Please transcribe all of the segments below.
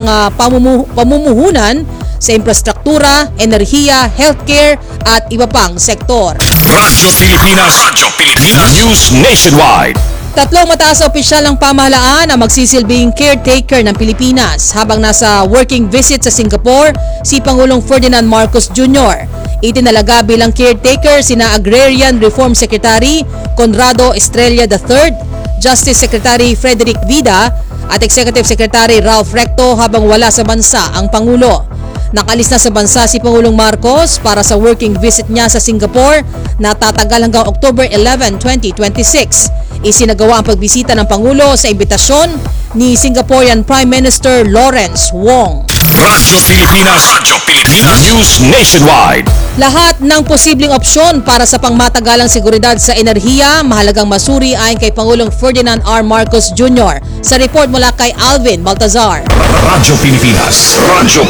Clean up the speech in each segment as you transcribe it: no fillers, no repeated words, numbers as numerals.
mga pamumuhunan sa infrastruktura, enerhiya, healthcare at iba pang sektor. Radyo Pilipinas. News Nationwide. Tatlong mataas na opisyal ng pamahalaan ang magsisilbing caretaker ng Pilipinas habang nasa working visit sa Singapore si Pangulong Ferdinand Marcos Jr. Itinalaga bilang caretaker sina Agrarian Reform Secretary Conrado Estrella III, Justice Secretary Frederick Vida at Executive Secretary Ralph Recto habang wala sa bansa ang Pangulo. Nakalis na sa bansa si Pangulong Marcos para sa working visit niya sa Singapore na tatagal hanggang October 11, 2026. Isinagawa ang pagbisita ng Pangulo sa imbitasyon ni Singaporean Prime Minister Lawrence Wong. Radyo Pilipinas. News Nationwide. Lahat ng posibleng opsyon para sa pangmatagalang seguridad sa enerhiya mahalagang masuri ayon kay Pangulong Ferdinand R. Marcos Jr. Sa report mula kay Alvin Baltazar. Radyo Pilipinas.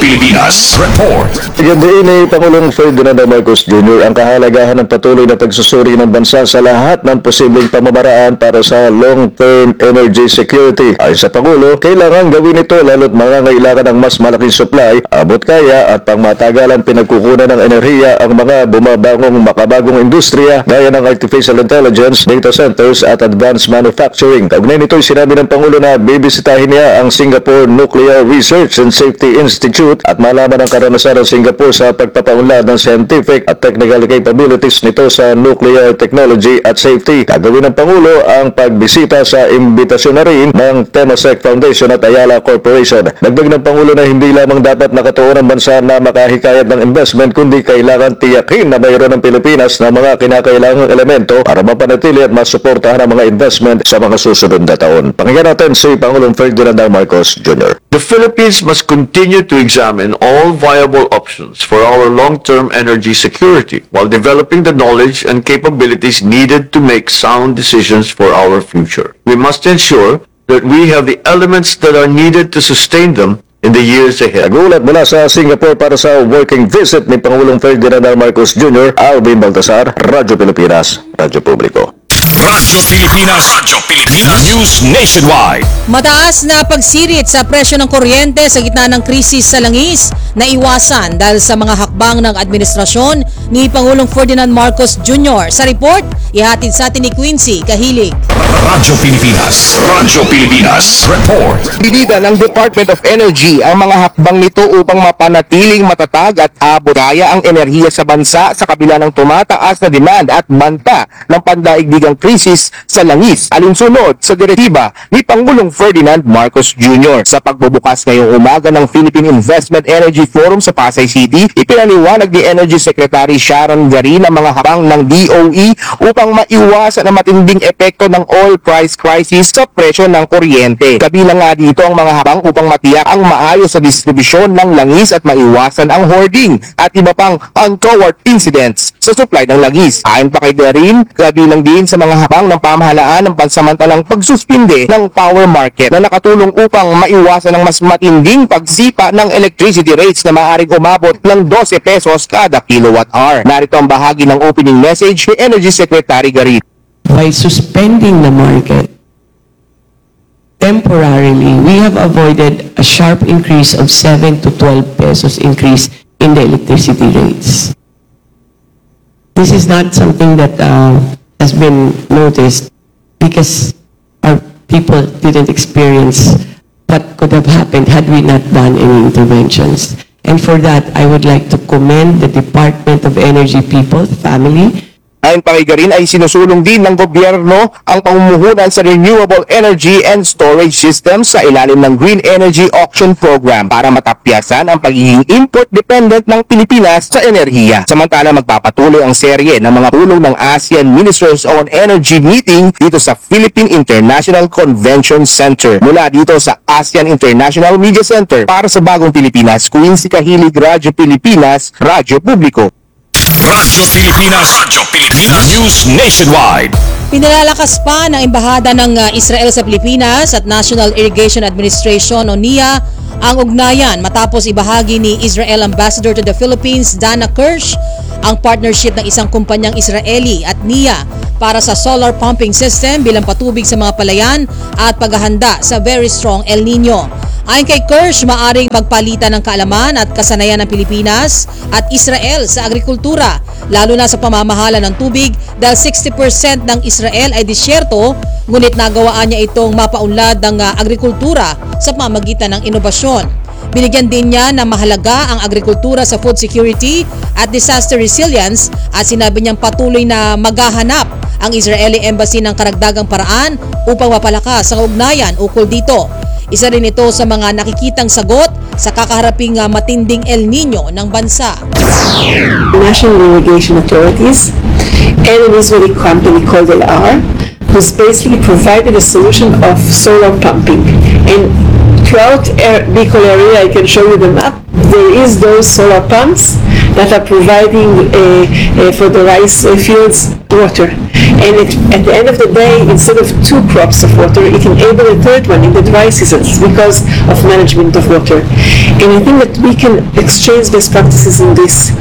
Report. Igandiin ni Pangulong Ferdinand R. Marcos Jr. ang kahalagahan ng patuloy na pagsusuri ng bansa sa lahat ng posibleng pamamaraan para sa long-term energy security. Ayon sa Pangulo, kailangan gawin ito lalo't mangangailangan ng mas malaking supply, abot kaya at pangmatagalang pinagkukunan ng enerhiya ang mga bumabangong makabagong industriya gaya ng artificial intelligence, data centers at advanced manufacturing. Kaugnay nito'y sinabi ng Pangulo na bibisitahin niya ang Singapore Nuclear Research and Safety Institute at malaman ang karanasan ng Singapore sa pagpapaunlad ng scientific at technical capabilities nito sa nuclear technology at safety. Gagawin ng Pangulo ang pagbisita sa imbitasyon na rin ng Temasek Foundation at Ayala Corporation. Dagdag ng Pangulo na hindi lamang dapat nakatuon ang bansa na makahikayat ng investment kundi kailangan tiyakin na mayroon ng Pilipinas na mga kinakailangang elemento para mapanatili at masuportahan ang mga investment sa mga susunod na taon. Pakinggan natin si Pangulong Ferdinand R. Marcos Jr. The Philippines must continue to examine all viable options for our long-term energy security while developing the knowledge and capabilities needed to make sound decisions for our future. We must ensure that we have the elements that are needed to sustain them in the years ahead. Nagulat mula sa Singapore para sa working visit ni Pangulong Ferdinand R. Marcos Jr. Alvin Baltazar, Radyo Pilipinas, Radyo Publiko. Radyo Pilipinas. News Nationwide. Mataas na pagsirit sa presyo ng kuryente sa gitna ng krisis sa langis na iwasan dahil sa mga hakbang ng administrasyon ni Pangulong Ferdinand Marcos Jr. Sa report, ihatid sa atin ni Quincy Kahilig. Radyo Pilipinas. Report. Dinida ng Department of Energy ang mga hakbang nito upang mapanatiling matatag at abot kaya ang enerhiya sa bansa sa kabila ng tumataas na demand at banta ng pandaigdigang krisis sa langis. Alinsunod sa direktiba ni Pangulong Ferdinand Marcos Jr. Sa pagbubukas ngayong umaga ng Philippine Investment Energy Forum sa Pasay City, ipinaliwanag ni Energy Secretary Sharon Garin ang mga hakbang ng DOE upang maiwasan ang matinding epekto ng oil price crisis sa presyo ng kuryente. Kabilang nga dito ang mga hakbang upang matiyak ang maayos sa distribusyon ng langis at maiwasan ang hoarding at iba pang untoward incidents sa supply ng langis. Ayon pa kay Garin, kabilang din sa mga hakbang ng pamahalaan ng pansamantalang pagsuspinde ng power market na nakatulong upang maiwasan ang mas matinding pagsipa ng electricity rates na maaaring umabot ng 12 pesos kada kilowatt hour. Narito ang bahagi ng opening message ni Energy Secretary Garin. By suspending the market temporarily, we have avoided a sharp increase of 7 to 12 pesos increase in the electricity rates. This is not something that has been noticed because our people didn't experience what could have happened had we not done any interventions. And for that, I would like to commend the Department of Energy people, family. Ayon pa kay Garin ay sinusulong din ng gobyerno ang pamumuhunan sa renewable energy and storage systems sa ilalim ng Green Energy Auction Program para matapyasan ang pagiging import-dependent ng Pilipinas sa enerhiya. Samantala magpapatuloy ang serye ng mga tulong ng ASEAN Ministers on Energy meeting dito sa Philippine International Convention Center. Mula dito sa ASEAN International Media Center para sa Bagong Pilipinas, Quincy Kahilig, Radyo Pilipinas, Radyo Publiko. Radyo Pilipinas. News Nationwide. Pinalalakas pa ng Embahada ng Israel sa Pilipinas at National Irrigation Administration o NIA ang ugnayan matapos ibahagi ni Israel Ambassador to the Philippines Dana Kirsch ang partnership ng isang kumpanyang Israeli at NIA para sa solar pumping system bilang patubig sa mga palayan at paghahanda sa very strong El Nino. Ayon kay Kirsch, maaring magpalitan ng kaalaman at kasanayan ng Pilipinas at Israel sa agrikultura, lalo na sa pamamahala ng tubig dahil 60% ng Israel ay disyerto, ngunit nagawaan niya itong mapaunlad ng agrikultura sa pamamagitan ng inobasyon. Binigyan din niya na mahalaga ang agrikultura sa food security at disaster resilience at sinabi niyang patuloy na maghahanap ang Israeli Embassy ng karagdagang paraan upang mapalakas ang ugnayan ukol dito. Isa rin ito sa mga nakikitang sagot sa kakaharaping matinding El Nino ng bansa. National Irrigation Authorities and an Israeli company called El-Ar, who's basically provided a solution of solar pumping. And throughout Bicol area, I can show you the map, there is those solar pumps that are providing for the rice fields water. And at the end of the day, instead of 2 crops of water, it enabled a third one in the dry seasons because of management of water. And I think that we can exchange best practices in this.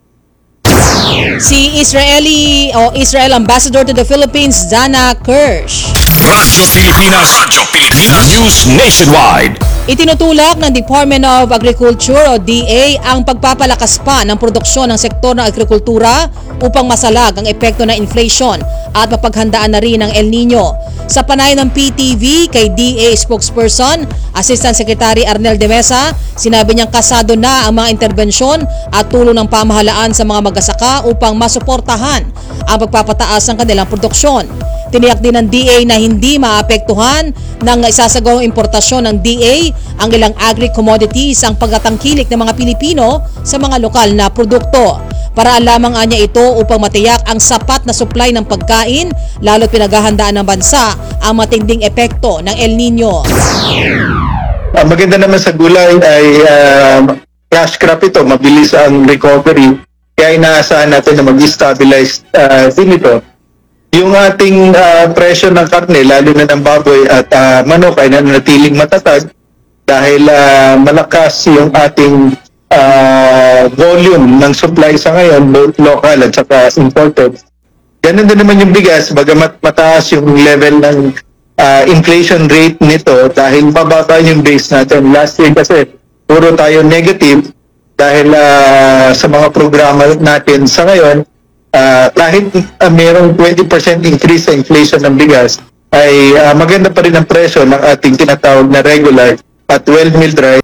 Si Israel Ambassador to the Philippines, Dana Kirsch. Radyo Pilipinas. Radyo Pilipinas. News Nationwide. Itinutulak ng Department of Agriculture o DA ang pagpapalakas pa ng produksyon ng sektor ng agrikultura upang masalag ang epekto ng inflation at mapaghandaan na rin ang El Nino. Sa panay ng PTV kay DA spokesperson, Assistant Secretary Arnel de Mesa, sinabi niyang kasado na ang mga interbensyon at tulong ng pamahalaan sa mga magsasaka upang masuportahan ang pagpapataas ng kanilang produksyon. Tiniyak din ng DA na hindi maapektuhan ng isasagawang importasyon ng DA ang ilang agri-commodities ang pagtatangkilik ng mga Pilipino sa mga lokal na produkto. Paraan lamang anya ito upang matiyak ang sapat na supply ng pagkain, lalo't pinaghahandaan ng bansa ang matinding epekto ng El Nino. Maganda naman sa gulay ay cash crop ito, mabilis ang recovery, kaya inaasahan natin na mag-stabilize din ito. Yung ating presyo ng karne, lalo na ng baboy at manok ay nanatiling matatag dahil malakas yung ating volume ng supply sa ngayon, both local at saka imported. Ganun din naman yung bigas, bagamat mataas yung level ng inflation rate nito dahil mababa yung base natin. Last year kasi puro tayo negative dahil sa mga programa natin sa ngayon. Kahit mayroong 20% increase sa inflation ng bigas, ay maganda pa rin ang presyo ng ating tinatawag na regular at well-milled rice.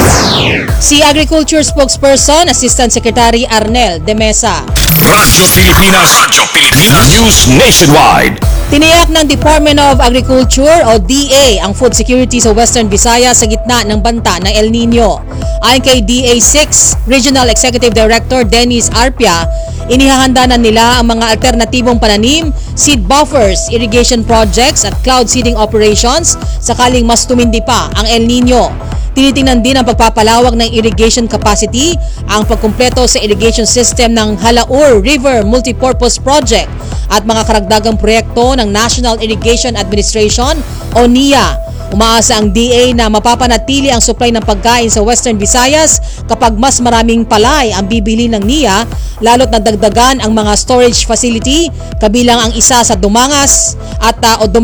Si Agriculture Spokesperson, Assistant Secretary Arnel de Mesa. Radyo Pilipinas. Radyo Pilipinas. News Nationwide. Tiniyak ng Department of Agriculture o DA ang food security sa Western Visayas sa gitna ng banta ng El Nino. Ayon kay DA6 Regional Executive Director Dennis Arpia, inihahanda na nila ang mga alternatibong pananim, seed buffers, irrigation projects at cloud seeding operations sakaling mas tumindi pa ang El Nino. Tinitingnan din ang pagpapalawak ng irrigation capacity, ang pagkumpleto sa irrigation system ng Halaur River Multipurpose Project at mga karagdagang proyekto ng National Irrigation Administration o NIA. Umaasa ang DA na mapapanatili ang supply ng pagkain sa Western Visayas kapag mas maraming palay ang bibili ng NIA, lalo't nadagdagan ang mga storage facility kabilang ang isa sa Dumangas at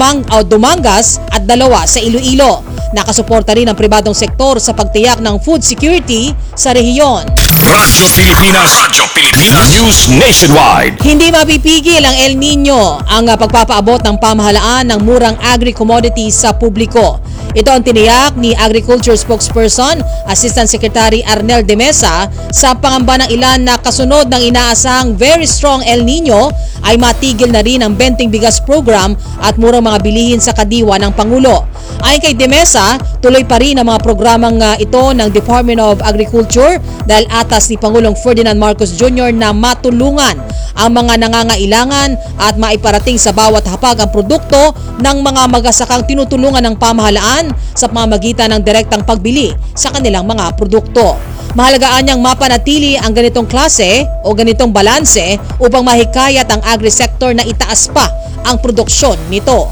Dumangas at 2 sa Iloilo. Nakasuporta rin ang pribadong sektor sa pagtiyak ng food security sa rehiyon. Radyo Pilipinas. Radyo Pilipinas. News Nationwide. Hindi mapipigil ang El Nino ang pagpapaabot ng pamahalaan ng murang agri-commodities sa publiko. Ito ang tiniyak ni Agriculture Spokesperson, Assistant Secretary Arnel de Mesa, sa pangamba ng ilan na kasunod ng inaasahang very strong El Nino ay matigil na rin ang Benting Bigas Program at murang mga bilihin sa kadiwa ng Pangulo. Ayon kay de Mesa, tuloy pa rin ang mga programang ito ng Department of Agriculture dahil atas ni Pangulong Ferdinand Marcos Jr. na matulungan ang mga nangangailangan at maiparating sa bawat hapag ang produkto ng mga magsasakang tinutulungan ng pamahalaan sa pamamagitan ng direktang pagbili sa kanilang mga produkto. Mahalagaan niyang mapanatili ang ganitong klase o ganitong balanse upang mahikayat ang agri-sector na itaas pa ang produksyon nito.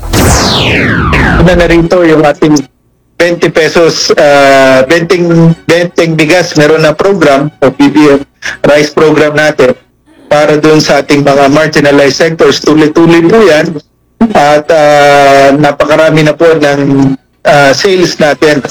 Una na rito yung ating 20 pesos Benting Bigas, meron na program o PBM rice program natin para doon sa ating mga marginalized sectors. Tuloy-tuloy po yan at napakarami na po ng sales natin.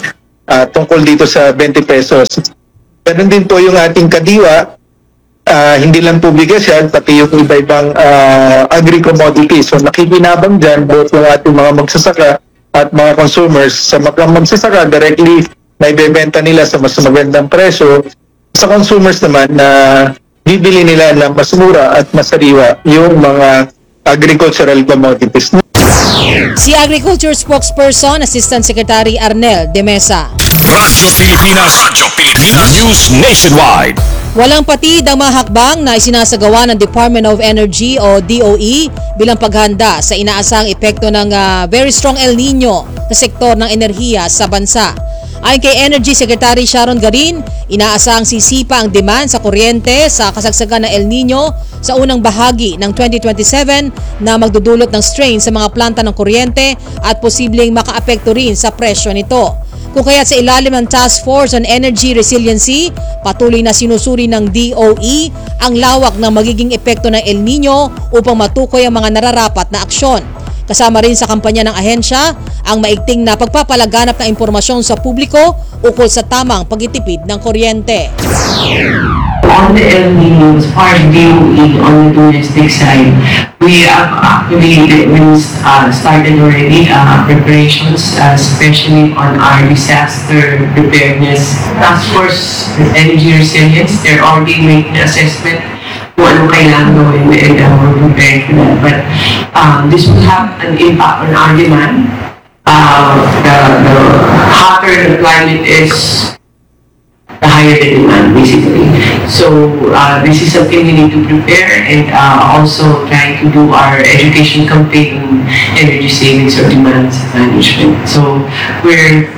tungkol dito sa 20 pesos. Ganun din po yung ating kadiwa, hindi lang po bigas yan, pati yung iba-ibang agri-commodities. So nakikinabang dyan both yung ating mga magsasaka at mga consumers. Sa mga magsasaka, directly na ibebenta nila sa mas magandang presyo. Sa consumers naman na bibili nila ng mas mura at mas sariwa yung mga agricultural commodities. Si Agriculture Spokesperson, Assistant Secretary Arnel de Mesa. Radyo Pilipinas. Radyo Pilipinas. News Nationwide. Walang patid ang mga hakbang na isinasagawa ng Department of Energy o DOE bilang paghanda sa inaasahang epekto ng very strong El Nino sa sektor ng enerhiya sa bansa. Ayon kay Energy Secretary Sharon Garin, inaasahang sisipa ang demand sa kuryente sa kasagsagan ng El Nino sa unang bahagi ng 2027 na magdudulot ng strain sa mga planta ng kuryente at posibleng makaapekto rin sa presyo nito. Kung kaya sa ilalim ng Task Force on Energy Resiliency, patuloy na sinusuri ng DOE ang lawak ng magiging epekto ng El Nino upang matukoy ang mga nararapat na aksyon. Kasama rin sa kampanya ng ahensya ang maigting na pagpapalaganap ng impormasyon sa publiko ukol sa tamang pagtitipid ng kuryente. On the El Nino, as far as DOE on the domestic side, we have actually started already preparations, especially on our disaster preparedness. Task Force Energy Resilience, they're already making an assessment kung anong kailangan gawin and we're prepared for that. But this will have an impact on our demand. The hotter the climate is, the higher the demand, basically. So this is something we need to prepare and also try to do our education campaign on energy savings or demand management. So we're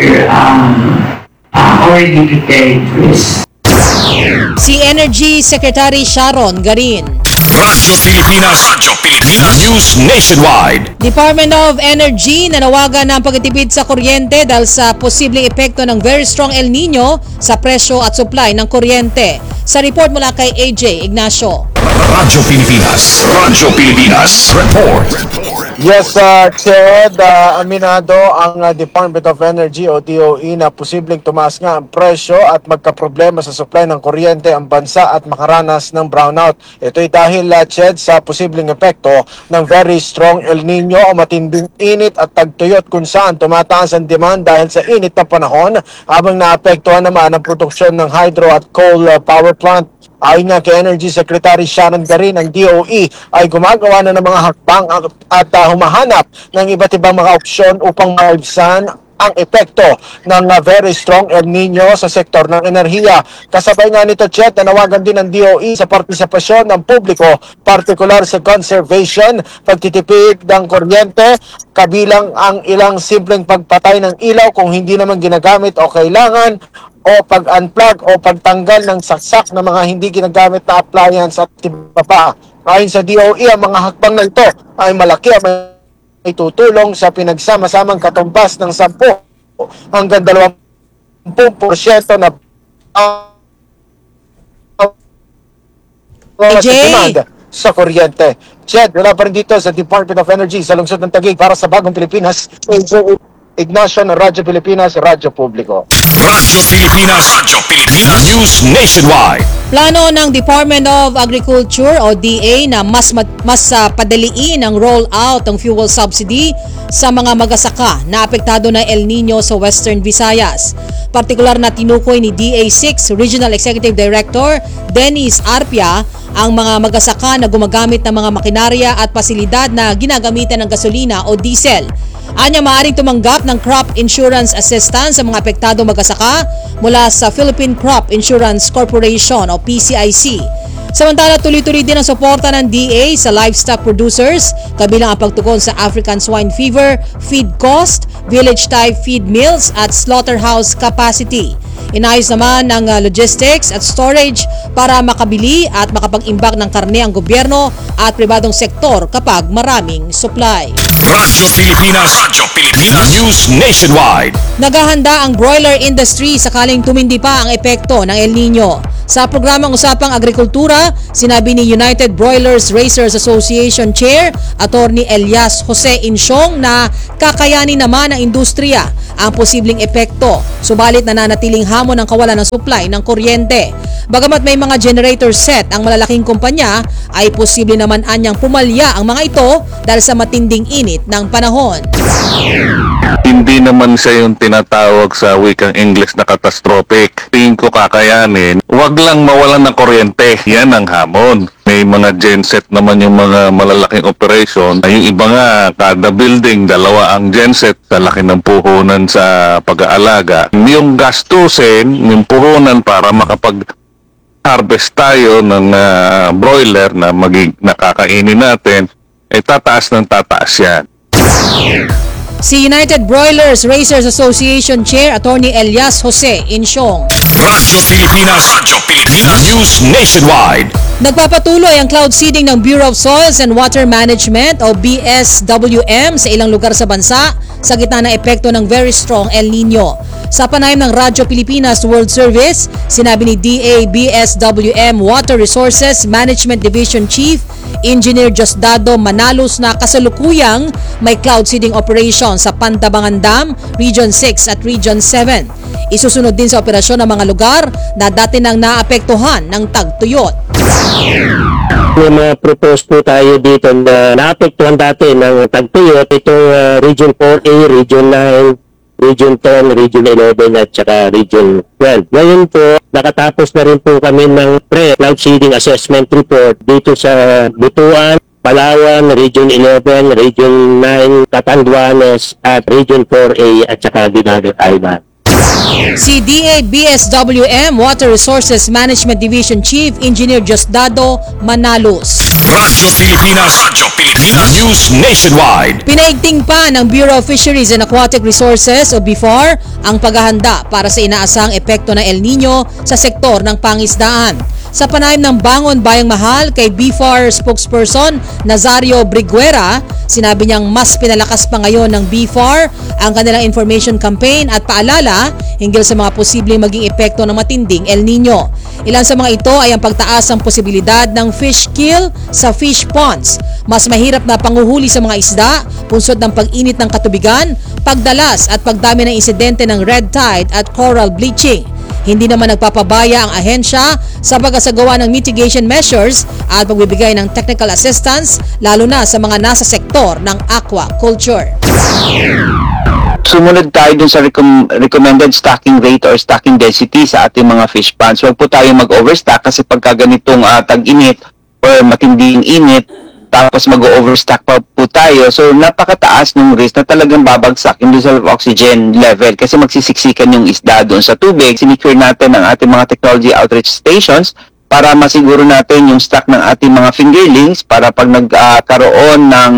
already preparing for this. Si Energy Secretary Sharon Garin. Radyo Pilipinas. Radyo Pilipinas. News Nationwide. Department of Energy nanawagan ng pagtitipid sa kuryente dahil sa posibleng epekto ng very strong El Nino sa presyo at supply ng kuryente. Sa report mula kay AJ Ignacio. Radyo Pilipinas. Radyo Pilipinas. Report. Yes, Chad, aminado ang Department of Energy o DOE na posibleng tumaas nga ang presyo at magkaproblema sa supply ng kuryente ang bansa at makaranas ng brownout. Ito'y dahil, Chad, sa posibleng epekto ng very strong El Nino o matinding init at tagtuyot kung saan tumataas ang demand dahil sa init na panahon habang naapektuhan naman ang produksyon ng hydro at coal power plant. Ayon nga kay Energy Secretary Sharon Garin, ang DOE ay gumagawa na ng mga hakbang at humahanap ng iba't ibang mga opsyon upang maibsan ang epekto ng very strong El Nino sa sektor ng enerhiya. Kasabay nga nito, Chet, nanawagan din ng DOE sa partisipasyon ng publiko, partikular sa conservation, pagtitipid ng kuryente, kabilang ang ilang simpleng pagpatay ng ilaw kung hindi naman ginagamit o kailangan, o pag-unplug o pagtanggal ng saksak ng mga hindi ginagamit na appliance at iba pa. Ayon sa DOE, ang mga hakbang na ito ay malaki at may tutulong sa pinagsama-samang katumbas ng 10 hanggang 20% na demand sa kuryente. Chad, wala pa rin dito sa Department of Energy sa lungsod ng Taguig para sa Bagong Pilipinas. Ignacio ng Radyo Pilipinas, Radyo Publiko. Radyo Pilipinas. Radyo Pilipinas. News Nationwide. Plano ng Department of Agriculture o DA na mas padaliin ang roll-out ng fuel subsidy sa mga magsasaka na apektado ng El Nino sa Western Visayas. Partikular na tinukoy ni DA6 Regional Executive Director Dennis Arpia ang mga magsasaka na gumagamit ng mga makinarya at pasilidad na ginagamitan ng gasolina o diesel. Anya maaaring tumanggap ng crop insurance assistance sa mga apektado magsasaka mula sa Philippine Crop Insurance Corporation o PCIC. Samantala, tuloy-tuloy din ang suporta ng DA sa livestock producers, kabilang ang pagtugon sa African swine fever, feed cost, village-type feed mills at slaughterhouse capacity. Inayos naman ng logistics at storage para makabili at makapag-imbak ng karne ang gobyerno at pribadong sektor kapag maraming supply. Radyo Pilipinas. Radyo Pilipinas. News Nationwide. Naghahanda ang broiler industry sakaling tumindi pa ang epekto ng El Nino. Sa programang Usapang Agrikultura, sinabi ni United Broilers Raisers Association Chair Attorney Elias Jose Insyong na kakayanin naman ng industriya ang posibleng epekto, subalit nananatiling hamon ang kawalan ng supply ng kuryente. Bagamat may mga generator set ang malalaking kumpanya, ay posible naman anyang pumalya ang mga ito dahil sa matinding init ng panahon. Hindi naman siya yung tinatawag sa wikang English na catastrophic. Tingin ko kakayanin. Huwag lang mawalan ng kuryente. Yan ang hamon. May mga genset naman yung mga malalaking operation. Yung iba nga, kada building, 2 ang genset sa laki ng puhunan sa pag-aalaga. Yung gastusin, yung puhunan para makapag-harvest tayo ng broiler na nakakainin natin, ay tataas ng tataas yan. Si United Broilers Raisers Association Chair Attorney Elias Jose Insyong. Radyo Pilipinas News Nationwide. Nagpapatuloy ang cloud seeding ng Bureau of Soils and Water Management o BSWM sa ilang lugar sa bansa sa gitna ng epekto ng very strong El Nino. Sa panayam ng Radyo Pilipinas World Service, sinabi ni DA BSWM Water Resources Management Division Chief Engineer Diosdado Manalos na kasalukuyang may cloud seeding operation sa Pantabangan Dam, Region 6 at Region 7. Isusunod din sa operasyon ng mga lugar na dati nang naapektuhan ng tagtuyot. May mga propose po tayo dito na naapektuhan dati ng tagtuyot. Itong Region 4A, Region 9, Region 10, Region 11 at saka Region 12. Ngayon po, nakatapos na rin po kami ng pre-cloud seeding assessment report dito sa Butuan, Palawan, Region 11, Region 9, Catanduanes at Region 4A at saka Dinagat Island. Si DA BSWM Water Resources Management Division Chief Engineer Diosdado Manalos. Radyo Pilipinas News Nationwide. Pinaigting pa ng Bureau of Fisheries and Aquatic Resources o BFAR ang paghahanda para sa inaasahang epekto ng El Nino sa sektor ng pangisdaan. Sa panayam ng Bangon Bayang Mahal kay BFAR spokesperson Nazario Briguera, sinabi niyang mas pinalakas pa ngayon ng BFAR ang kanilang information campaign at paalala hinggil sa mga posibleng maging epekto ng matinding El Nino. Ilan sa mga ito ay ang pagtaas ng posibilidad ng fish kill sa fish ponds, mas mahirap na panguhuli sa mga isda, punsod ng pag-init ng katubigan, pagdalas at pagdami ng insidente ng red tide at coral bleaching. Hindi naman nagpapabaya ang ahensya sa pagkasagawa ng mitigation measures at pagbibigay ng technical assistance lalo na sa mga nasa sektor ng aquaculture. Sumunod tayo dun sa recommended stocking rate or stocking density sa ating mga fish ponds. Huwag po tayo mag-overstock kasi pagka ganitong tag-init or matinding init, tapos mag-overstock pa po tayo. So, napakataas ng risk na talagang babagsak yung dissolved oxygen level kasi magsisiksikan yung isda doon sa tubig. Sinicure natin ang ating mga technology outreach stations para masiguro natin yung stock ng ating mga fingerlings para pag nagkaroon ng,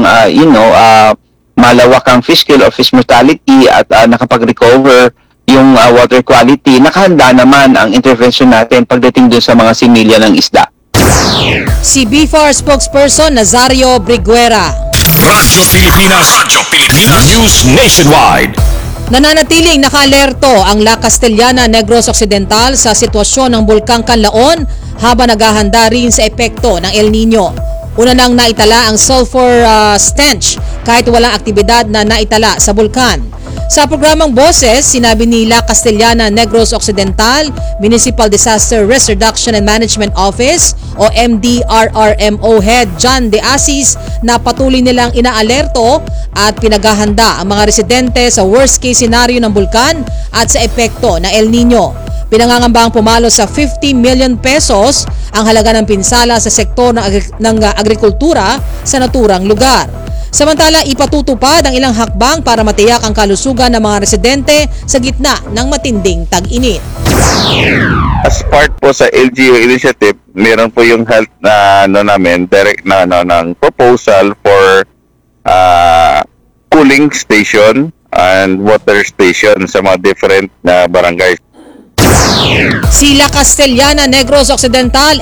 malawakang fish kill or fish mortality at nakapag-recover yung water quality, nakahanda naman ang intervention natin pagdating doon sa mga similya ng isda. Si BFAR spokesperson Nazario Briguera. Radyo Pilipinas News Nationwide. Nananatiling naka-alerto ang La Castellana, Negros Occidental sa sitwasyon ng Bulkang Canlaon habang naghahanda rin sa epekto ng El Nino. Una nang naitala ang sulfur stench kahit walang aktibidad na naitala sa bulkan. Sa programang Boses, sinabi ni La Castellana, Negros Occidental Municipal Disaster Risk Reduction and Management Office o MDRRMO Head John De Asis na patuloy nilang inaalerto at pinaghahanda ang mga residente sa worst case scenario ng bulkan at sa epekto ng El Nino. Pinangangambang pumalo sa 50 million pesos ang halaga ng pinsala sa sektor ng agrikultura sa naturang lugar. Samantala, ipatutupad ang ilang hakbang para matiyak ang kalusugan ng mga residente sa gitna ng matinding tag-init. As part po sa LGU initiative, meron po yung health na direct na ng proposal for cooling station and water station sa mga different na barangays. Sheila Castellana, Negros Occidental,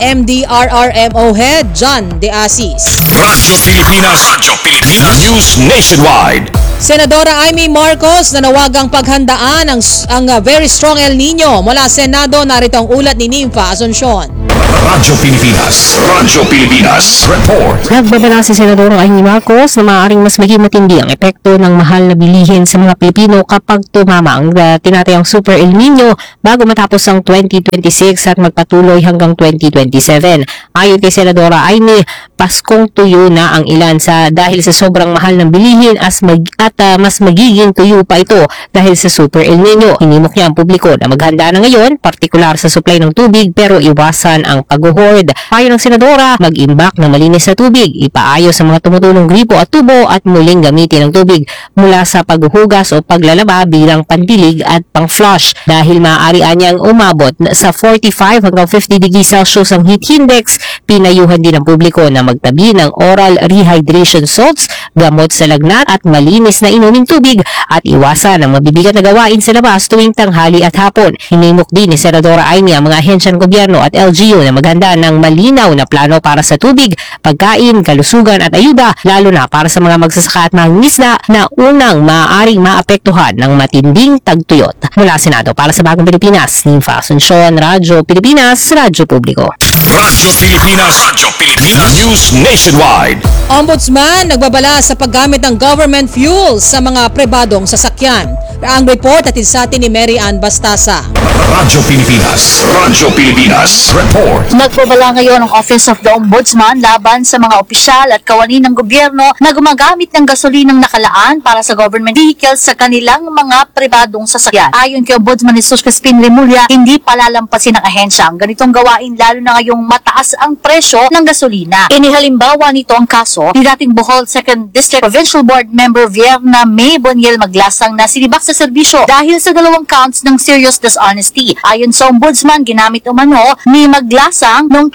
MDRRMO Head, John De Asis. Radyo Pilipinas. Radyo Pilipinas. News Nationwide. Senadora Amy Marcos nanawagang paghandaan ang very strong El Nino mula Senado. Narito ang ulat ni Nympha Asuncion. Radyo Pilipinas. Radyo Pilipinas. Report. Nagbabala si Senadora Amy Marcos na maaaring mas maging matindi ang epekto ng mahal na bilihin sa mga Pilipino kapag tumama ang tinatayang Super El Nino bago matapos ang 2026 at magpatuloy hanggang 2027. Ayon kay Senadora Amy, Paskong tuyo na ang ilan dahil sa sobrang mahal ng bilihin at mas magiging tuyo pa ito dahil sa Super El Nino. Hinimok niya ang publiko na maghanda na ngayon, partikular sa supply ng tubig pero iwasan ang pag-hoard. Ayon ng Senadora, mag-imbak ng malinis na tubig, ipaayos ang mga tumutulong gripo at tubo at muling gamitin ang tubig mula sa paghuhugas o paglalaba bilang pandilig at pang-flush dahil maaari niyang umabot sa 45 hanggang 50 degrees Celsius ang heat index. Pinayuhan din ang publiko na magtabi ng oral rehydration salts, gamot sa lagnat at malinis na inuming tubig at iwasan ang mabibigat na gawain sa labas tuwing tanghali at hapon. Hinimok din ni Senadora Amy ang mga ahensya ng gobyerno at LGU na maghanda ng malinaw na plano para sa tubig, pagkain, kalusugan at ayuda, lalo na para sa mga magsasaka at mangingisda na unang maaaring maapektuhan ng matinding tagtuyot. Mula Senado para sa Bagong Pilipinas, Nympha Asuncion, Radyo Pilipinas, Radyo Publiko. Radyo Pilipinas. Radyo Pilipinas. News Nationwide. Ombudsman nagbabala sa paggamit ng government fuels sa mga pribadong sasakyan. Ang report at sa atin ni Mary Ann Bastasa. Radyo Pilipinas. Radyo Pilipinas. Report. Nagbabala ngayon ang Office of the Ombudsman laban sa mga opisyal at kawani ng gobyerno na gumagamit ng gasolinang nakalaan para sa government vehicles sa kanilang mga pribadong sasakyan. Ayon kay Ombudsman Jesus Crispin Remulla, hindi palalampasin ng ahensya ang ganitong gawain lalo na ngayong mataas ang presyo ng gasolina. Inihalimbawa nito ang kaso ni dating Bohol 2nd District Provincial Board Member Vierna May Boniel Maglasang na sinibak sa serbisyo dahil sa 2 counts ng serious dishonesty. Ayon sa Ombudsman, ginamit umano ni Maglasang noong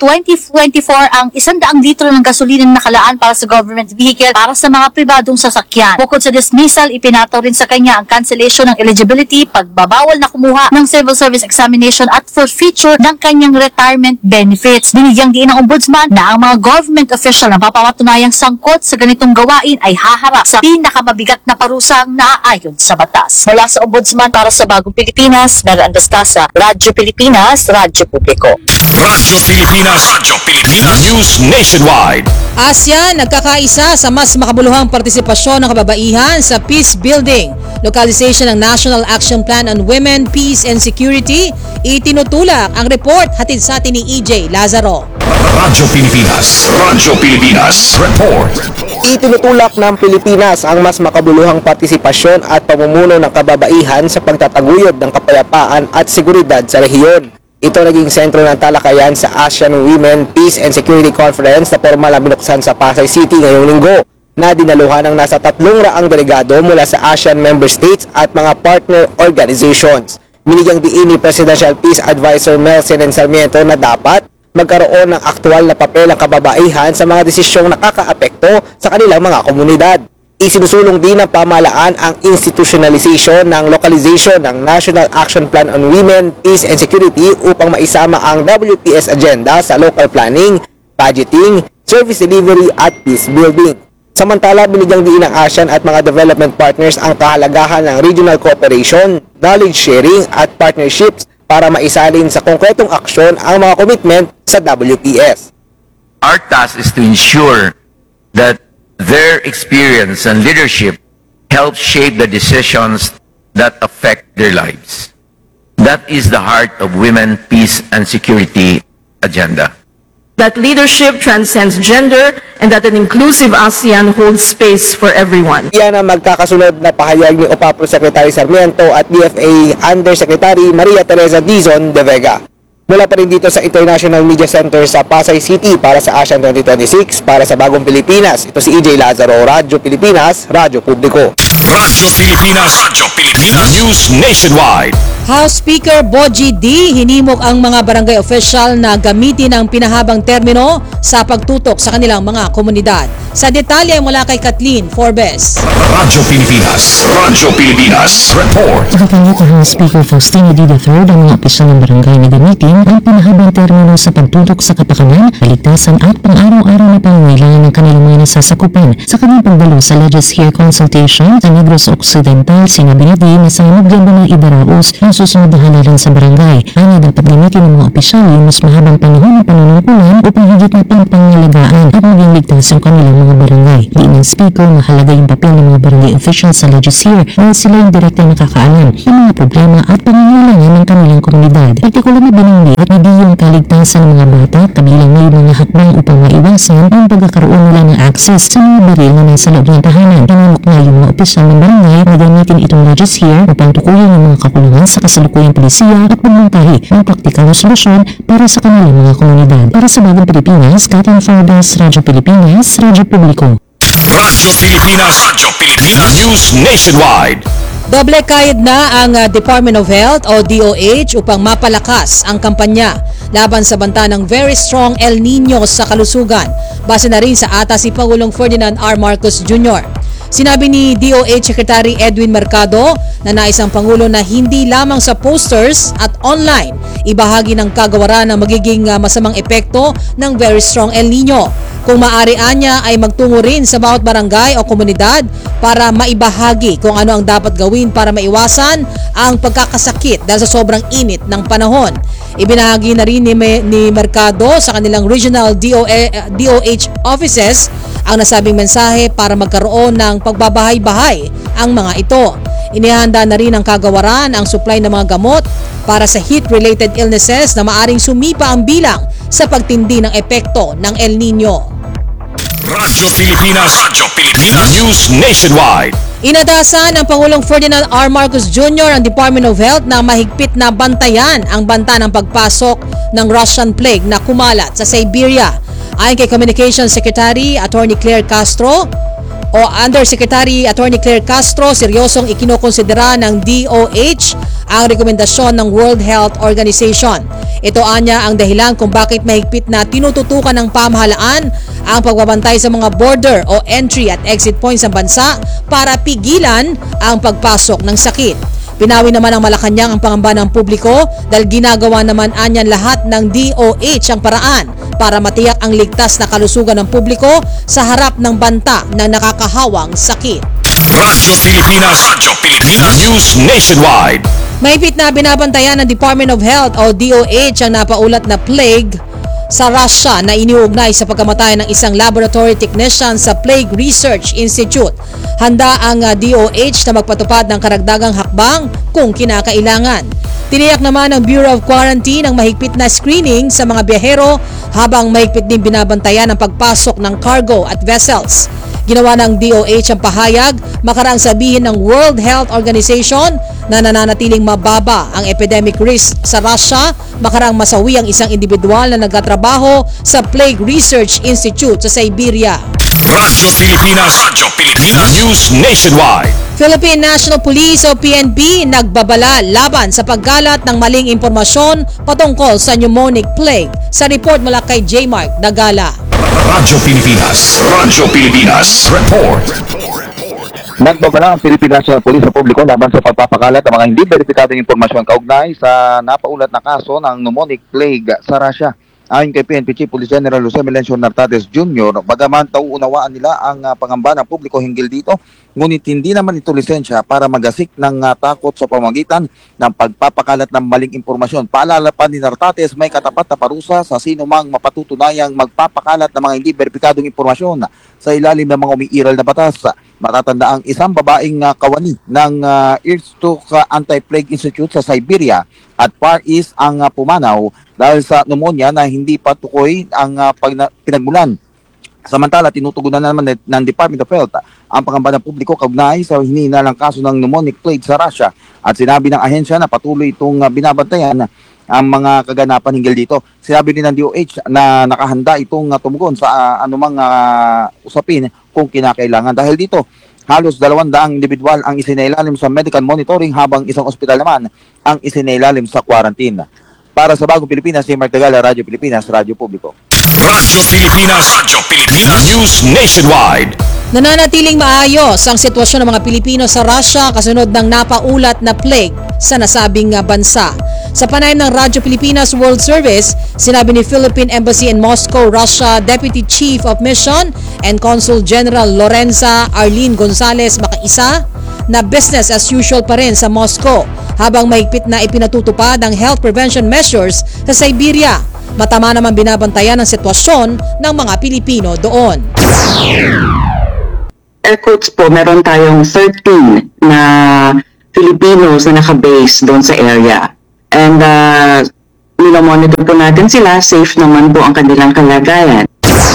2024 ang 100 litro ng gasolina nakalaan para sa government vehicle para sa mga pribadong sasakyan. Bukod sa dismissal, ipinataw rin sa kanya ang cancellation ng eligibility, pagbabawal na kumuha ng civil service examination at forfeiture ng kanyang retirement benefits. Binigyang diin ng Ombudsman na ang mga government official na papatunayang sangkot sa ganitong gawain ay haharap sa pinakamabigat na parusang naaayon sa batas. Mula sa Ombudsman para sa Bagong Pilipinas, Mary Ann Bastasa, Radyo Pilipinas, Radyo Publiko. Radyo Pilipinas. Radyo Pilipinas. News Nationwide. ASEAN nagkakaisa sa mas makabuluhang partisipasyon ng kababaihan sa peace building. Localization ng National Action Plan on Women, Peace and Security. Itinutulak ang report hatid sa atin ni EJ Lazaro. Radyo Pilipinas. Radyo Pilipinas. Report. Itinutulak ng Pilipinas ang mas makabuluhang partisipasyon at pamumuno ng kababaihan sa pagtataguyod ng kapayapaan at seguridad sa rehiyon. Ito naging sentro ng talakayan sa ASEAN Women, Peace and Security Conference na formal na binuksan sa Pasay City ngayong linggo na dinaluhan ng nasa 300 delegado mula sa ASEAN member states at mga partner organizations. Binigyang diin ni Presidential Peace Advisor Melcin Sarmiento na dapat magkaroon ng aktwal na papel ang kababaihan sa mga desisyong nakakaapekto sa kanilang mga komunidad. Isinusulong din ng pamahalaan ang institutionalization ng localization ng National Action Plan on Women, Peace and Security upang maisama ang WPS agenda sa local planning, budgeting, service delivery at peace building. Samantala, binigyang diin ng ASEAN at mga development partners ang kahalagahan ng regional cooperation, knowledge sharing at partnerships para maisalin sa konkretong aksyon ang mga commitment sa WPS. Our task is to ensure that their experience and leadership help shape the decisions that affect their lives. That is the heart of Women, Peace and Security agenda. That leadership transcends gender and that an inclusive ASEAN holds space for everyone. Yan ang magkakasunod na pahayag ni OPAPRO Secretary Sarmiento at DFA Undersecretary Maria Teresa Dizon de Vega. Mula pa rin dito sa International Media Center sa Pasay City para sa ASEAN 2026 para sa Bagong Pilipinas. Ito si EJ Lazaro, Radyo Pilipinas, Radyo Publiko. Radyo Pilipinas. Radyo Pilipinas. News Nationwide. House Speaker Boji D. hinimok ang mga barangay official na gamitin ang pinahabang termino sa pagtutok sa kanilang mga komunidad. Sa detalye mula kay Kathleen Forbes. Radyo Pilipinas. Radyo Pilipinas. Report. Ipapangit ng Speaker Faustino D. III ang mga opisyal ng barangay na gamitin ang pinahabang termino sa pagtutok sa kapakanan, kaligtasan at pang-araw-araw na pangangailangan ng kanilang mga nasasakupan. Sa kanilang pagdalo sa Legislative Consultation sa Negros Occidental, sinabi ni D na sa Nobyembre ng idaraos ang susunod na halalan sa barangay. Ano dapat gamitin ng mga opisyal yung mas mahabang panahon ng panunungkulan upang higit na pangangalagaan at maging ligtas ang kanilang mga barangay. Di ng Speaker, mahalaga yung papel ng mga barangay officials sa legislature dahil sila yung direktang nakakaalam ng mga problema at pangangailangan ng kanilang komunidad. Partikular na binanggit at hindi yung kaligtasan ng mga bata, kabilang may mga hakbang upang maiwasan ang pagkakaroon nila ng access sa mga baril na nasa loob ng tahanan. Tinanok na yung mga opisyal ng barangay na gamitin itong legislature upang tukuyin ang mga kakulangan sa kasalukuyang polisiya at pagmontahe ng praktikal na solusyon para sa kanilang mga komunidad. Para sa Bagong Pilipinas, Kathleen Forbes, Radyo Pilipinas, Radyo Publiko. Radyo Pilipinas. Radyo Pilipinas. News Nationwide. Doble kayod na ang Department of Health o DOH upang mapalakas ang kampanya laban sa banta ng very strong El Nino sa kalusugan. Base na rin sa ata si Pangulong Ferdinand R. Marcos Jr. Sinabi ni DOH Secretary Edwin Mercado na nais ang Pangulo na hindi lamang sa posters at online ibahagi ng kagawaran ng magiging masamang epekto ng very strong El Nino. Kung maaari niya ay magtungo rin sa bawat barangay o komunidad para maibahagi kung ano ang dapat gawin para maiwasan ang pagkakasakit dahil sa sobrang init ng panahon. Ibinahagi na rin ni Mercado sa kanilang regional DOH offices ang nasabing mensahe para magkaroon ng pagbabahay-bahay ang mga ito. Inihanda na rin ng kagawaran ang supply ng mga gamot para sa heat-related illnesses na maaring sumipa ang bilang sa pagtindi ng epekto ng El Nino. Radyo Pilipinas. Radyo Pilipinas. News Nationwide. Inadasan ng Pangulong Ferdinand R. Marcos Jr. ang Department of Health na mahigpit na bantayan ang banta ng pagpasok ng Russian plague na kumalat sa Siberia. Ayon kay Communications Secretary Attorney Claire Castro o Undersecretary Attorney Claire Castro, seryosong ikinokonsidera ng DOH ang rekomendasyon ng World Health Organization. Ito anya ang dahilan kung bakit mahigpit na tinututukan ng pamahalaan ang pagbabantay sa mga border o entry at exit points ng bansa para pigilan ang pagpasok ng sakit. Pinawi naman ng Malacanang ang pangamba ng publiko dahil ginagawa naman anyan lahat ng DOH ang paraan para matiyak ang ligtas na kalusugan ng publiko sa harap ng banta ng nakakahawang sakit. Radyo Pilipinas. Radyo Pilipinas. News Nationwide. Mahigpit na binabantayan ng Department of Health o DOH ang napaulat na plague sa Russia na iniugnay sa pagkamatay ng isang laboratory technician sa Plague Research Institute. Handa ang DOH na magpatupad ng karagdagang hakbang kung kinakailangan. Tiniyak naman ng Bureau of Quarantine ang mahigpit na screening sa mga biyahero habang mahigpit din binabantayan ang pagpasok ng cargo at vessels. Ginawa ng DOH ang pahayag makaraang sabihin ng World Health Organization na nananatiling mababa ang epidemic risk sa Russia makaraang masawi ang isang individual na nagtatrabaho sa Plague Research Institute sa Siberia. Radyo Pilipinas. Radyo Pilipinas. News Nationwide. Philippine National Police o PNP nagbabala laban sa paggalat ng maling impormasyon patungkol sa pneumonic plague. Sa report mula kay J. Mark Nagala. Radyo Pilipinas. Radyo Pilipinas. Report. Nagbabala ang Philippine National Police sa publiko laban sa pagpapakalat ng mga hindi beripikadong impormasyon kaugnay sa napaulat na kaso ng pneumonic plague sa Russia. Ayon kay PNP Chief Police General Jose Melencio Nartates Jr., bagaman tauunawaan nila ang pangamba ng publiko hinggil dito, ngunit hindi naman ito lisensya para magasik ng takot sa pamamagitan ng pagpapakalat ng maling impormasyon. Paalala pa ni Nartates, may katapat na parusa sa sino mang mapatutunayang magpapakalat ng mga hindi beripikadong impormasyon sa ilalim ng mga umiiral na batas. Matatanda ang isang babaeng kawani ng Irkutsk Anti-Plague Institute sa Siberia at Far East ang pumanaw dahil sa pneumonia na hindi patukoy ang pinagmulan. Samantala, tinutugunan naman ng Department of Health ang pangamba ng publiko kaugnay sa hinihinalang kaso ng pneumonic plague sa Russia at sinabi ng ahensya na patuloy itong binabantayan ang mga kaganapan hinggil dito. Sinabi din ng DOH na nakahanda itong tumugon sa anumang usapin kung kinakailangan. Dahil dito, halos 200 individual ang isinailalim sa medical monitoring habang isang ospital naman ang isinailalim sa quarantine. Para sa Bagong Pilipinas, ni Mark Tagala, Radyo Pilipinas, Radyo Publiko. Radyo Pilipinas. Radyo Pilipinas. News Nationwide. Nananatiling maayos ang sitwasyon ng mga Pilipino sa Russia kasunod ng napaulat na plague sa nasabing bansa. Sa panayam ng Radyo Pilipinas World Service, sinabi ni Philippine Embassy in Moscow, Russia Deputy Chief of Mission and Consul General Lorenza Arlene Gonzalez Makaisa na business as usual pa rin sa Moscow habang mahigpit na ipinatutupad ang health prevention measures sa Siberia. Matama naman binabantayan ang sitwasyon ng mga Pilipino doon. Air quotes po, meron tayong 13 na Filipinos na nakabase doon sa area. And monitor po natin sila, safe naman po ang kanilang kalagayan.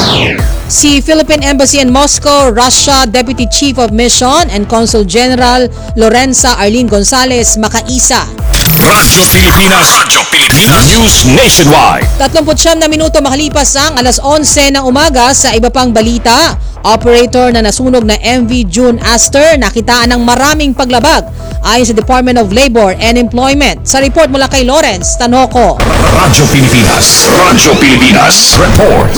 Si Philippine Embassy in Moscow, Russia Deputy Chief of Mission and Consul General Lorenza Arlene Gonzalez Makaisa. Radyo Pilipinas. Radyo Pilipinas. News Nationwide. 39 na minuto makalipas ang alas 11 ng umaga. Sa iba pang balita, operator na nasunog na MV June Aster nakitaan ng maraming paglabag ayon sa Department of Labor and Employment. Sa report mula kay Lawrence Tanhoco. Radyo Pilipinas. Radyo Pilipinas. Report.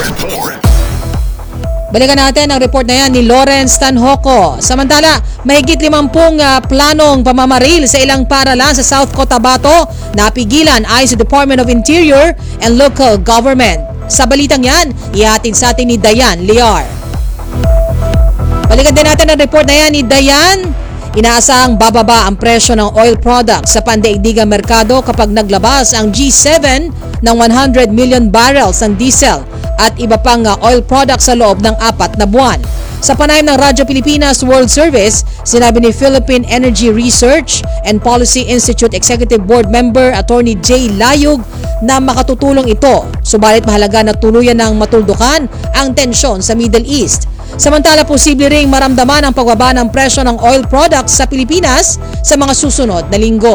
Balikan natin ang report na yan ni Lawrence Tanhoco. Samantala, mahigit 50 planong pamamaril sa ilang paaralan sa South Cotabato napigilan ayon sa Department of Interior and Local Government. Sa balitang yan, ihatid sa atin ni Dayan Liar. Balikan din natin ang report na yan ni Dayan. Inaasahang bababa ang presyo ng oil products sa pandaigdigang merkado kapag naglabas ang G7 ng 100 million barrels ng diesel at iba pang oil products sa loob ng 4 na buwan. Sa panayam ng Radyo Pilipinas World Service, sinabi ni Philippine Energy Research and Policy Institute Executive Board Member Attorney Jay Layug na makatutulong ito. Subalit mahalaga na tuluyan ng matuldukan ang tensyon sa Middle East. Samantala, posible ring maramdaman ang pagbaba ng presyo ng oil products sa Pilipinas sa mga susunod na linggo.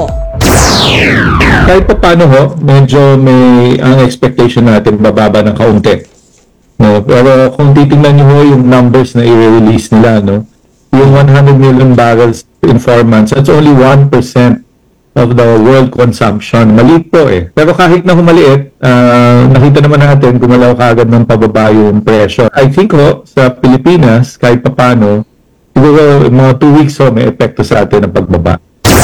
Kahit pa paano ho, medyo may ang expectation natin bababa ng kaunti. No, pero kung titingnan niyo ho yung numbers na i-release nila, no, yung 100 million barrels in 4 months, that's only 1% of the world consumption. Maliit po eh. Pero kahit na humaliit, nakita naman natin gumalaw kaagad ng pababa yung presyo. I think ho, sa Pilipinas, kahit pa paano, siguro mga 2 weeks ho, may epekto sa atin ang pagbaba.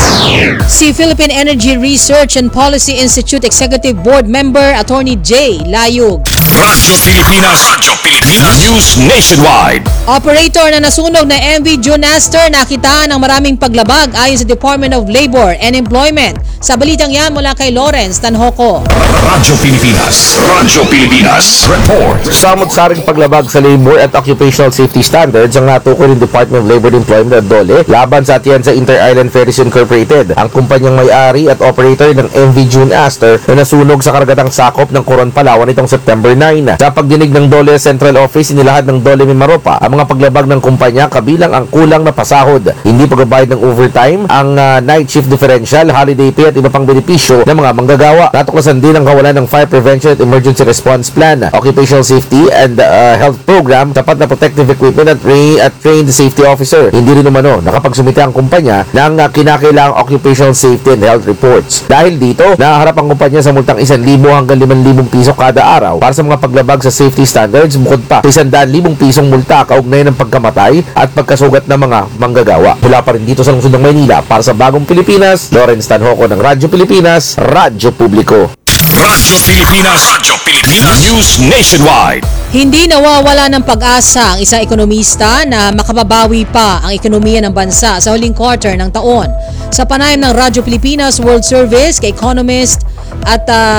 Si Philippine Energy Research and Policy Institute Executive Board Member Attorney Jay Layug. Radyo Pilipinas. Radyo Pilipinas. News Nationwide. Operator na nasunog na MV June Aster nakitaan ng maraming paglabag ayon sa Department of Labor and Employment. Sa balitang yan mula kay Lawrence Tanhoco. Radyo Pilipinas. Radyo Pilipinas. Report. Samot-saring paglabag sa labor at occupational safety standards ang natukoy ng Department of Labor and Employment at DOLE laban sa Atienza Inter-Island Ferries Incorporated, ang kumpanyang may-ari at operator ng MV June Aster na nasunog sa karagatang sakop ng Coron, Palawan itong September 9. Sa pagdinig ng DOLE Central Office, inilahad ng DOLE Mimaropa ang mga paglabag ng kumpanya kabilang ang kulang na pasahod, hindi pagbabayad ng overtime, ang night shift differential, holiday pay at iba pang benepisyo ng mga manggagawa. Natuklasan din ang kawalan ng Fire Prevention at Emergency Response Plan, Occupational Safety and Health Program, sapat na protective equipment at trained safety officer. Hindi rin umano nakapagsumite ang kumpanya ng kinakailangang occupational safety and health reports. Dahil dito, nahaharap ang kumpanya sa multang 1,000 hanggang 5,000 piso kada araw para sa mga paglabag sa safety standards, bukod pa 100,000 pisong multa kaugnay ng pagkamatay at pagkasugat ng mga manggagawa. Mula pa rin dito sa lungsod ng Maynila, para sa Bagong Pilipinas, Lawrence Tanhoco ng Radyo Pilipinas, Radyo Publiko. Radyo Pilipinas. Radyo Pilipinas. News Nationwide. Hindi nawawala ng pag-asa ang isang ekonomista na makababawi pa ang ekonomiya ng bansa sa huling quarter ng taon. Sa panayam ng Radyo Pilipinas World Service kay economist at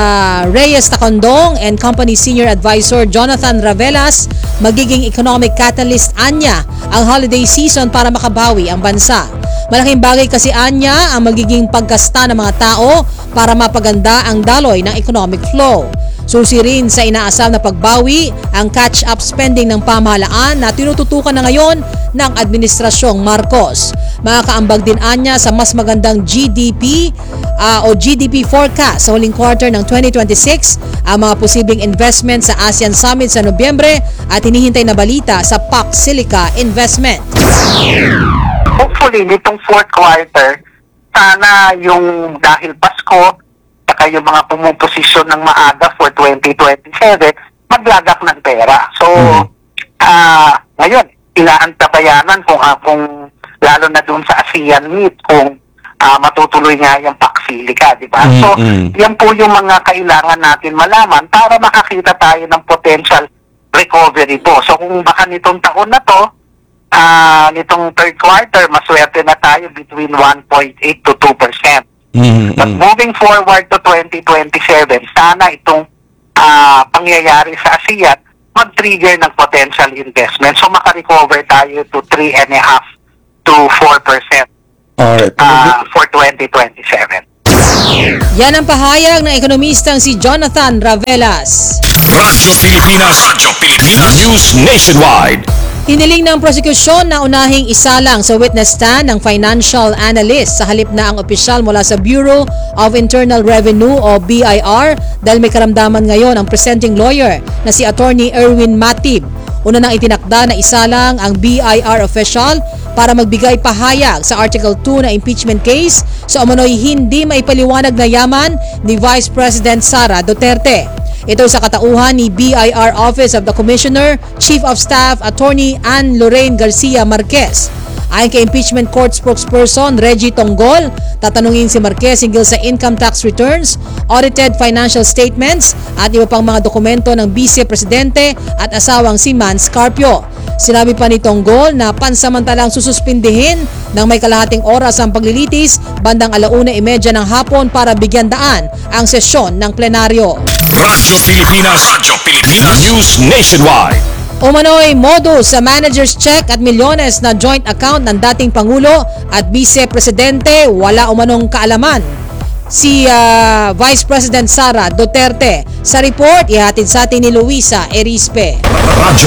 Reyes Tacondong and Company Senior Advisor Jonathan Ravelas, magiging economic catalyst anya ang holiday season para makabawi ang bansa. Malaking bagay kasi anya ang magiging pagkasta ng mga tao para mapaganda ang daloy ng economic flow. Susi rin sa inaasam na pagbawi ang catch-up spending ng pamahalaan na tinututukan na ngayon ng Administrasyong Marcos. Makakaambag din anya sa mas magandang GDP forecast sa huling quarter ng 2026 ang mga posibleng investment sa ASEAN Summit sa Nobyembre at hinihintay na balita sa PAC Silica Investment. Hopefully, nitong fourth quarter, sana yung dahil Pasko, saka yung mga pumuposisyon ng maaga for 2027, maglagak ng pera. So, ngayon, inaantabayanan kung lalo na doon sa ASEAN meet, kung matutuloy nga yung Paksilica, di ba? So, yan po yung mga kailangan natin malaman para makakita tayo ng potential recovery po. So, kung baka nitong taon na to, nitong third quarter, maswerte na tayo between 1.8 to 2%. But moving forward to 2027, sana itong pangyayari sa ASEAN mag-trigger ng potential investment. So, makarecover tayo to 3.5 to 4% for 2027. Yan ang pahayag ng ekonomistang si Jonathan Ravelas. Radyo Pilipinas News Nationwide. Hiniling ng prosekusyon na unahing isalang sa witness stand ng financial analyst sa halip na ang opisyal mula sa Bureau of Internal Revenue o BIR dahil may karamdaman ngayon ang presenting lawyer na si Attorney Erwin Matib. Una nang itinakda na isalang ang BIR official para magbigay pahayag sa Article 2 na impeachment case sa umano'y hindi maipaliwanag na yaman ni Vice President Sara Duterte. Ito sa katauhan ni BIR Office of the Commissioner, Chief of Staff, Attorney Ann Lorraine Garcia Marquez. Ayon kay impeachment court spokesperson Reggie Tonggol, tatanungin si Marquez hinggil sa income tax returns, audited financial statements at iba pang mga dokumento ng Vice Presidente at asawang si Mans Carpio. Sinabi pa ni Tonggol na pansamantalang sususpindihin ng may kalahating oras ang paglilitis bandang 1:30 ng hapon para bigyan daan ang sesyon ng plenaryo. Radyo Pilipinas News Nationwide. Umano'y modus sa manager's check at milyones na joint account ng dating Pangulo at Vice Presidente, wala umanong kaalaman si Vice President Sara Duterte. Sa report, ihatid sa atin ni Luisa Erispe. Radyo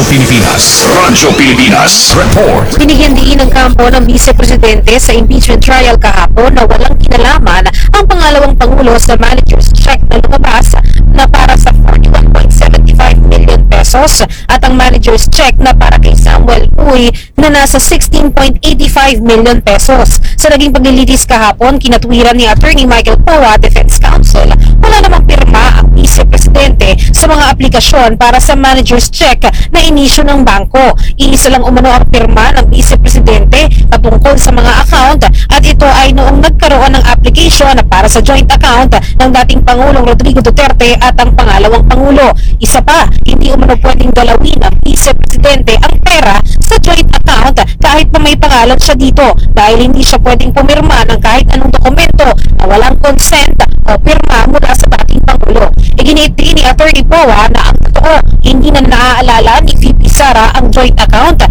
Pilipinas Report. Binigyan din ng kampo ng Vice Presidente sa impeachment trial kahapon na walang kinalaman ang pangalawang Pangulo sa manager's check na lumabas na para sa 41.75 million pesos at ang manager's check na para kay Samuel Uy na nasa 16.85 million pesos. Sa naging paglilitis kahapon, kinatwiran ni Attorney Michael Powa, Defense Counsel, wala namang pirma ang Vice Presidente sa mga aplikasyon para sa manager's check na inisyu ng bangko. Iisa lang umano ang pirma ng Vice Presidente patungkol sa mga account at ito ay noong nagkaroon ng application para sa joint account ng dating Pangulong Rodrigo Duterte at ang pangalawang Pangulo. Isa pa, hindi umano pwedeng dalawin ng Vice Presidente ang pera sa joint account kahit na may pangalan siya dito dahil hindi siya pwedeng pumirma ng kahit anong dokumento na walang consent o pirma mula sa dating Pangulo. Iginiit din ni Attorney Powa na ang totoo, hindi na naaalala ni VP Sara ang joint account